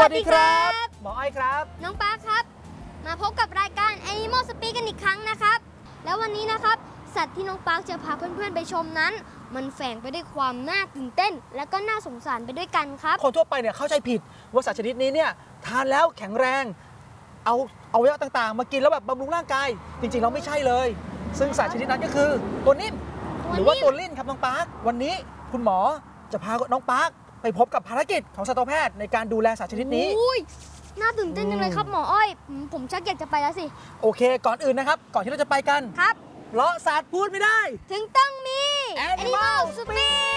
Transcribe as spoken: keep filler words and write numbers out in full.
วัสดีครับหมออ้อยครับน้องปาร์คครับมาพบกับรายการ Animal Speak กันอีกครั้งนะครับแล้ววันนี้นะครับสัตว์ที่น้องปาร์คจะพาเพื่อนๆไปชมนั้นมันแฝงไปด้วยความน่าตื่นเต้นและก็น่าสงสารไปด้วยกันครับคนทั่วไปเนี่ยเข้าใจผิดว่าสัตว์ชนิดนี้เนี่ยทานแล้วแข็งแรงเอาเอาอวัยวะต่างๆมากินแล้วแบบบำรุงร่างกายจริงๆเราไม่ใช่เลยซึ่งสัตว์ชนิดนั้นก็คือตัวนิ่มหรือว่าตัวลิ่นครับน้องปาร์ควันนี้คุณหมอจะพาน้องปาร์คไปพบกับภารกิจของสัตวแพทย์ในการดูแลสัตว์ชนิดนี้น่าตื่นเต้นจังเลยครับหมออ้อยผมชักอยากจะไปแล้วสิโอเคก่อนอื่นนะครับก่อนที่เราจะไปกันครับเพราะสัตว์พูดไม่ได้ถึงต้องมี Animal Speak